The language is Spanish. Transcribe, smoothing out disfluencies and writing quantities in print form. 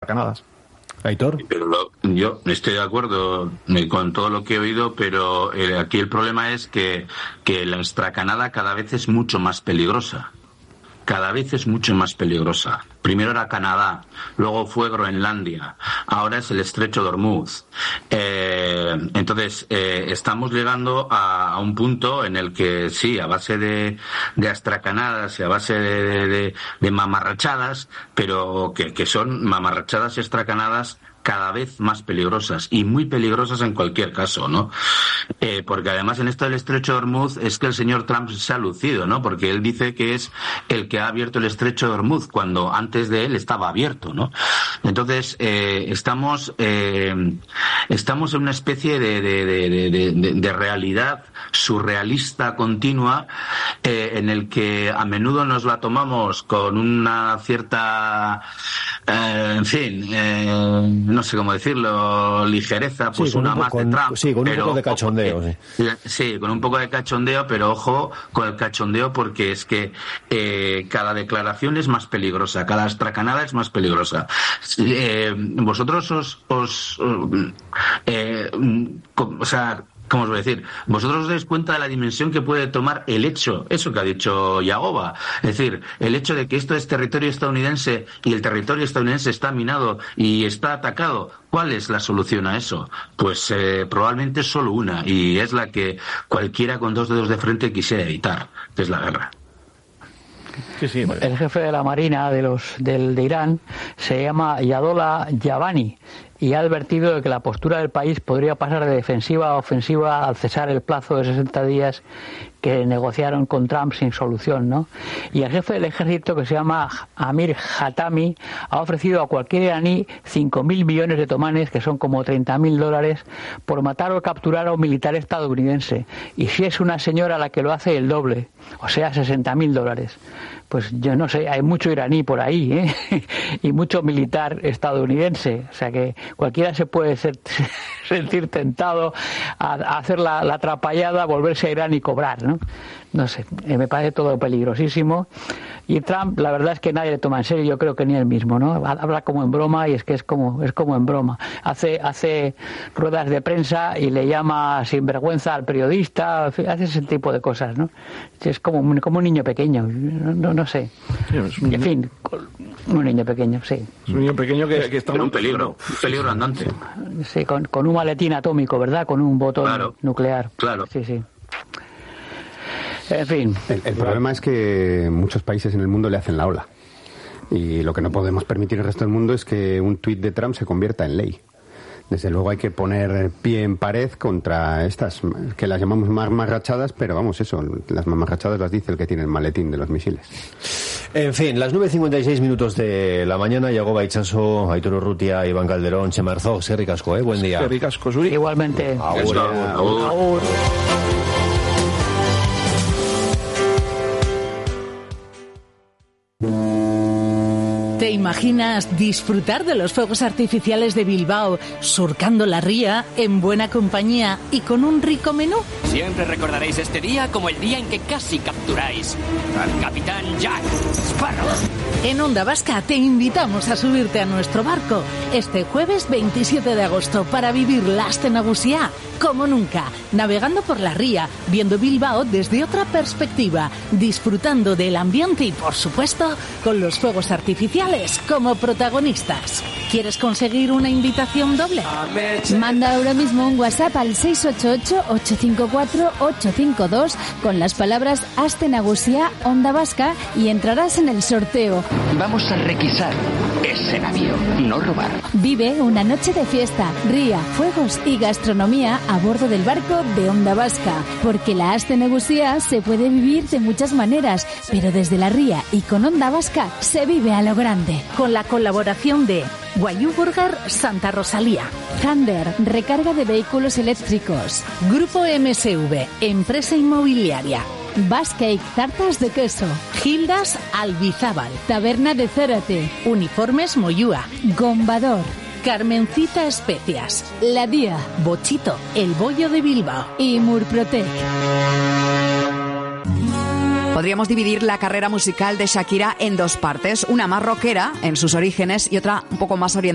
extracanadas. Aitor. Pero yo estoy de acuerdo con todo lo que he oído, pero aquí el problema es que la extracanada cada vez es mucho más peligrosa. Cada vez es mucho más peligrosa. Primero era Canadá, luego fue Groenlandia, ahora es el Estrecho de Hormuz. Entonces, estamos llegando a un punto en el que sí, a base de astracanadas y a base de mamarrachadas, pero que son mamarrachadas y astracanadas cada vez más peligrosas, y muy peligrosas en cualquier caso, ¿no? Porque además en esto del Estrecho de Hormuz es que el señor Trump se ha lucido, ¿no? Porque él dice que es el que ha abierto el Estrecho de Hormuz, cuando antes de él estaba abierto, ¿no? Entonces, estamos en una especie de realidad surrealista continua, en el que a menudo nos la tomamos con una cierta, no sé cómo decirlo, ligereza, pues sí, una más de Trump. Sí, con un poco de cachondeo. Sí, con un poco de cachondeo, pero ojo con el cachondeo, porque es que cada declaración es más peligrosa, cada astracanada es más peligrosa. Vosotros ¿cómo os voy a decir? Vosotros os dais cuenta de la dimensión que puede tomar el hecho, eso que ha dicho Yagoba, es decir, el hecho de que esto es territorio estadounidense y el territorio estadounidense está minado y está atacado. ¿Cuál es la solución a eso? Pues probablemente solo una, y es la que cualquiera con dos dedos de frente quisiera evitar, que es la guerra. Sí. El jefe de la Marina de Irán se llama Yadollah Yavani, y ha advertido de que la postura del país podría pasar de defensiva a ofensiva al cesar el plazo de 60 días que negociaron con Trump sin solución, ¿no? Y el jefe del ejército, que se llama Amir Hatami, ha ofrecido a cualquier iraní 5.000 millones de tomanes, que son como $30.000, por matar o capturar a un militar estadounidense. Y si es una señora la que lo hace, el doble, o sea, $60.000. Pues yo no sé, hay mucho iraní por ahí, ¿eh? Y mucho militar estadounidense, o sea que cualquiera se puede sentir tentado a hacer la atrapallada, volverse a Irán y cobrar, ¿no? No sé, me parece todo peligrosísimo. Y Trump, la verdad es que nadie le toma en serio, yo creo que ni él mismo, ¿no? Habla como en broma, y es que es como en broma. Hace ruedas de prensa y le llama sinvergüenza al periodista, hace ese tipo de cosas, ¿no? Es como un niño pequeño, no sé. En fin, un niño pequeño, sí. Es un niño pequeño que está en un peligro andante. Sí, con un maletín atómico, ¿verdad? Con un botón nuclear. Claro. Sí. En fin. El problema es que muchos países en el mundo le hacen la ola. Y lo que no podemos permitir el resto del mundo es que un tuit de Trump se convierta en ley. Desde luego hay que poner pie en pared contra estas, que las llamamos mamarrachadas, pero vamos, eso, las mamarrachadas las dice el que tiene el maletín de los misiles. En fin, las 9:56 de la mañana, Yagoba Itxaso, Aitor Urrutia, Iván Calderón, Chemarzó, Serrik asko, buen día. Serrik asko, Zuri. Igualmente. Agur. ¿Te imaginas disfrutar de los fuegos artificiales de Bilbao, surcando la ría, en buena compañía y con un rico menú? Siempre recordaréis este día como el día en que casi capturáis al capitán Jack Sparrow. En Onda Vasca te invitamos a subirte a nuestro barco este jueves 27 de agosto para vivir la Aste Nagusia como nunca, navegando por la ría, viendo Bilbao desde otra perspectiva, disfrutando del ambiente y, por supuesto, con los fuegos artificiales como protagonistas. ¿Quieres conseguir una invitación doble? Manda ahora mismo un WhatsApp al 688-854-852 con las palabras Aste Nagusia Onda Vasca y entrarás en el sorteo. Vamos a requisar ese navío, no robar. Vive una noche de fiesta, ría, fuegos y gastronomía a bordo del barco de Onda Vasca, porque la Aste Nagusia se puede vivir de muchas maneras, pero desde la ría y con Onda Vasca se vive a lo grande. Con la colaboración de Guayú Burger Santa Rosalía, Thunder, recarga de vehículos eléctricos, Grupo MSV, empresa inmobiliaria, Bascake, tartas de queso, Gildas Albizábal, Taberna de Zárate, Uniformes Moyúa, Gombador, Carmencita Especias, La Día, Bochito, El Bollo de Bilbao y Murprotec. Podríamos dividir la carrera musical de Shakira en dos partes, una más rockera en sus orígenes y otra un poco más orientada